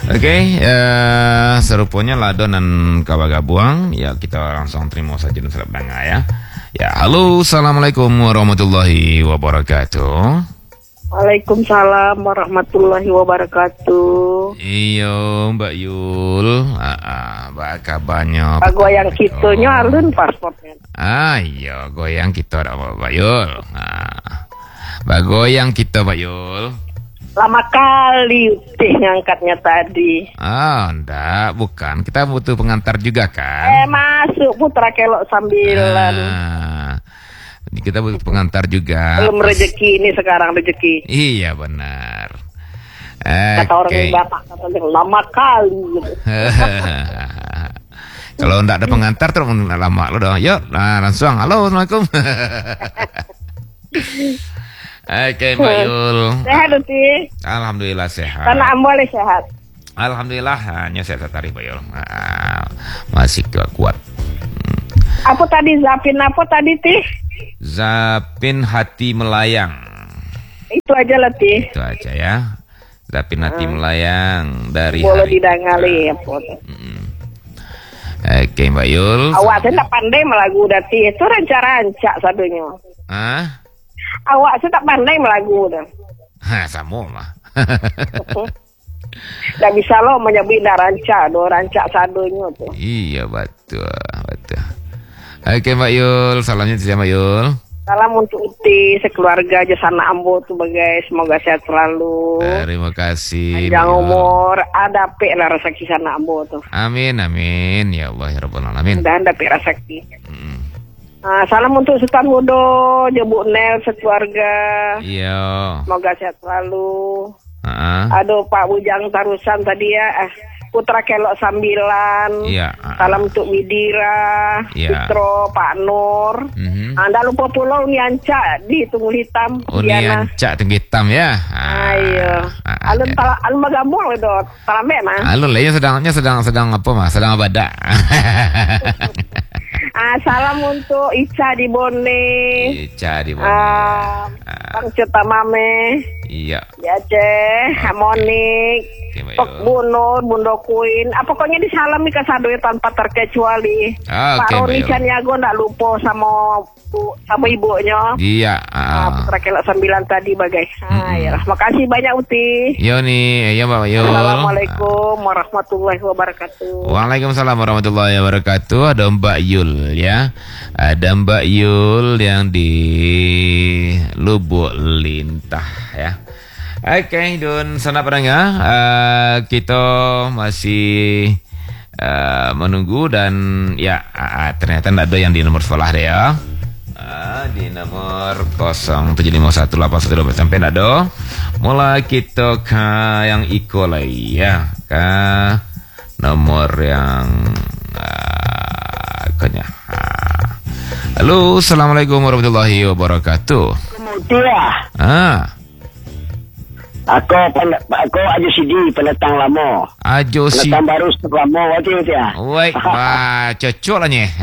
Oke, serupanya Lado dan Kawagabuang. Ya, kita langsung terima saja dan serap danga ya. Ya, halo, assalamualaikum warahmatullahi wabarakatuh. Waalaikumsalam warahmatullahi wabarakatuh. Iyo, Mbak Yul. Mbak kabarnya. Pak goyang kitunya alun pasportnya. Iya, goyang kita ada Mbak Yul. Mbak goyang kita Mbak Yul. Lama kali teh ngangkatnya tadi. Enggak, bukan. Kita butuh pengantar juga kan? Masuk Putra Kelok 9. Kita butuh pengantar juga. Belum rezeki ini sekarang rezeki. Iya benar. Kata orang Batak katanya lama kali. Gitu. Kalau enggak ada pengantar terus lama lo dong. Yuk, langsung. Halo, assalamualaikum. Oke, Mbak Yul. Sehat, Uti? Alhamdulillah sehat. Karena boleh sehat. Alhamdulillah hanya sehat tadi, Mbak Yul. Masih kuat. Apa tadi Zapin apa tadi, Ti? Zapin hati melayang. Itu aja lah, Ti. Itu aja ya. Zapin hati melayang dari boleh hari. didangali ya, Oke, Mbak Yul. Awak saya tak pandai melagu dah, Ti. Itu ranca-ranca sadunya. Awak saya tak pandai melagu dah. Sama mah. Tak bisa lo menyebut dah ranca, do ranca sadunya tuh. Iya betul. Oke Mbak Yul, salamnya siapa Mbak Yul? Salam untuk Uti, sekeluarga Jasana Ambo tuh bagai semoga sehat selalu. Terima kasih. Panjang umur, ada lah rezeki sana Ambo tuh. Amin amin ya Allah ya Rabbal alamin. Dan ada rezeki. Salam untuk Sultan Mudo, Jebu Nel sekeluarga. Iya. Semoga sehat selalu. Aduh Pak Bujang Tarusan tadi ya, Putra Kelok 9. Iya. Salam untuk Widira, Fitro, Pak Nur. Anda lupa pulau Nianca di Tunggu Hitam. Nianca Tunggu Hitam ya. Ayo. Alun magambung itu, talame mah. Alun lainnya sedang apa mah? Sedang abada. Salam untuk Ica di Bone. Bang Ceta Mame. Iya. Di Aceh, Harmonik. Pok Bunur, Bundo Queen. Pokoknya disalami ke Sadoy tanpa terkecuali. Pak Roni Caniago ndak lupa sama ibunya. Iya. Putra Kelok 9 tadi bagai. Ya, makasih banyak Uti. Yo nih, ya Mbak Yul. Assalamualaikum warahmatullahi wabarakatuh. Waalaikumsalam warahmatullahi wabarakatuh. Ada Mbak Yul ya. Ada Mbak Yul yang di Lubuk Lintah ya. Oke, dan sana pendengar, kita masih menunggu dan ya ternyata tidak ada yang di nomor sekolah deh ya. Di nomor 07518112 sampai tidak ada. Mulai kita ke yang iko lagi ya, ke nomor yang kayaknya. Halo, assalamualaikum warahmatullahi wabarakatuh. Kemudian. Aku Ajo Sidi pendatang lama. Pendatang baru setelah lama waktu itu ya. Wait, cocok lah ni.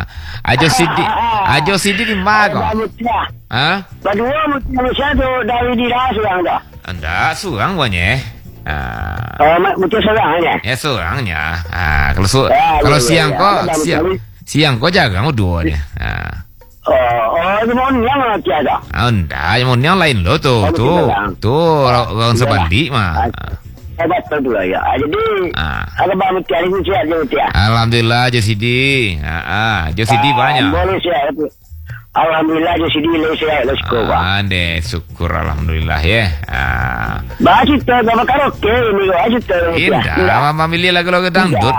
Ajo Sidi di mana? Berdua Mutia tu dari Dira seorang dah. Anda seorang banyak. Mutia seorang aja. Ya seorangnya. Kalau siang kau jaga dua ni. Cuma yang lagi ada. Enggak, yang lain lo tu orang sebalik mah. Hebat tu lah ya. Jadi ada banyak cari sihat je Mutia. Alhamdulillah Josidi. Josidi banyak. Boleh sihat. Alhamdulillah Josidi sihat syukur. Syukur alhamdulillah ya. Baca tu apa karaoke ni baca tu. Indah, memilih lagu-lagu dangdut.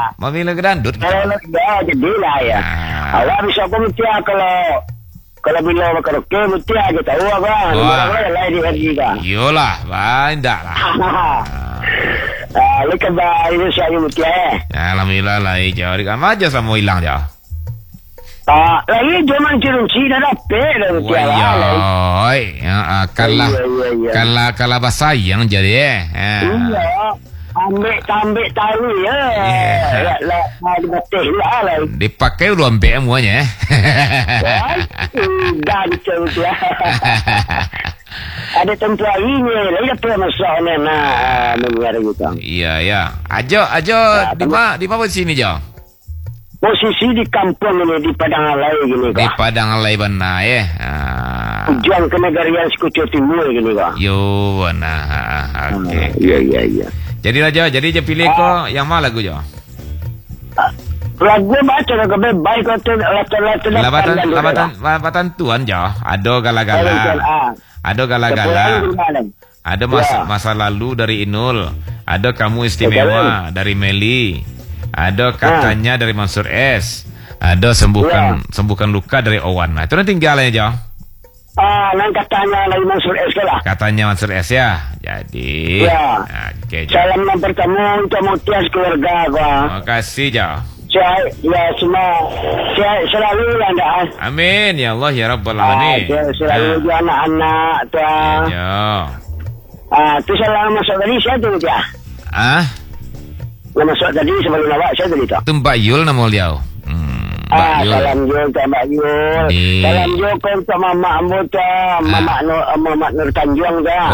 Jadilah ya. Awak bisa Mutia kalau bila karaoke Mutia aja tahu apa. Lain di hari kan. Iyalah, indah lah. Lekas ini saya Mutia. Alhamdulillah lah jauh. Kamu aja sama hilang jauh. Lagi zaman cirunci dah dapat dah Mutia lah. Kalau basayang jadi Iya. Ambil tahu ya. Betul lah. Dipakai udah ambil semuanya. Dah betul. Ada tempuarinya. Lain apa masalahnya nak menyiar gitu. Iya, ya. Ajo di mana posisi ni, Jo? Posisi di kampung ini, di Padang Alai gini, Kak. Di Padang Alai benar, ya. Tujuan ke negara Sekutu Timur gini, Kak. Yo, benar. Okey. Iya. Jadi Jo, jadi je pilih ko yang mana lagu, Jo? Lagu baca lagu baik kau Labatan tuan, Jo. Ada gala-gala. Ada gala-gala. Ada masa lalu dari Inul. Ada kamu istimewa dari Meli. Ada katanya dari Mansur S. Ada sembuhkan luka dari Owan. Nah, itu nanti tinggalnya, Jo. Nan katanya dari Mansur S lah. Katanya Mansur S ya. Jadi. Ya. Okey, Jo. Salam yang pertama untuk Mutias keluarga gua. Terima kasih, Jo. Saya selalu anda. Amin ya Allah ya Rabbal Alamin. Selalu anak-anak tuan. Ya. Tu salah masuk tadi saya tu dia. Masuk tadi sebelum awak saya tadi tu. Tu Mbak Yul nama beliau. Salam Yul untuk Mbak Yul. Salam Yul untuk Mamak Ambo tu, Mamak Nur Tanjung tu.